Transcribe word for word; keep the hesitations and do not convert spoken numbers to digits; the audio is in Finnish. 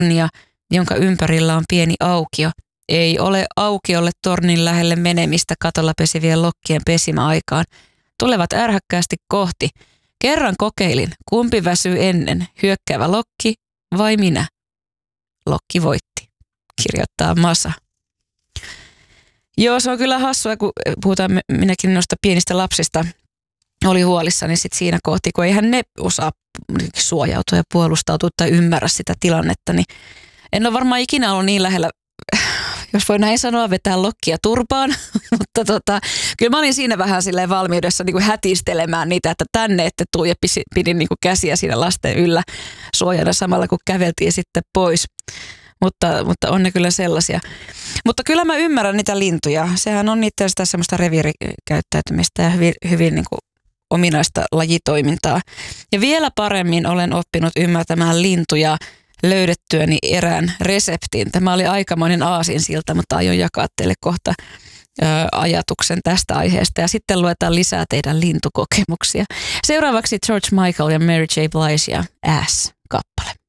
tornia, jonka ympärillä on pieni aukio. Ei ole aukiolle tornin lähelle menemistä katolla pesivien lokkien pesimäaikaan. Tulevat ärhäkkäästi kohti. Kerran kokeilin, kumpi väsyy ennen, hyökkäävä lokki vai minä? Lokki voitti, kirjoittaa Masa. Joo, se on kyllä hassua, kun puhutaan minäkin noista pienistä lapsista. Oli huolissani sit siinä kohti, kun eihän ne osaa suojautua ja puolustautua tai ymmärrä sitä tilannetta. Niin en ole varmaan ikinä ollut niin lähellä, jos voi näin sanoa, vetää lokkia turpaan. Mutta tota, kyllä mä olin siinä vähän silleen valmiudessa niin kuin hätistelemään niitä, että tänne ette tuu ja pidin niin kuin käsiä siinä lasten yllä suojana samalla, kun käveltiin sitten pois. Mutta, mutta on ne kyllä sellaisia. Mutta kyllä mä ymmärrän niitä lintuja. Sehän on niitä sitä semmoista reviirikäyttäytymistä ja hyvin, hyvin niin kuin ominaista lajitoimintaa. Ja vielä paremmin olen oppinut ymmärtämään lintuja löydettyäni erään reseptin. Tämä oli aikamoinen aasinsilta, mutta aion jakaa teille kohta ö, ajatuksen tästä aiheesta. Ja sitten luetaan lisää teidän lintukokemuksia. Seuraavaksi George Michael ja Mary J. Blige ja Ass-kappale.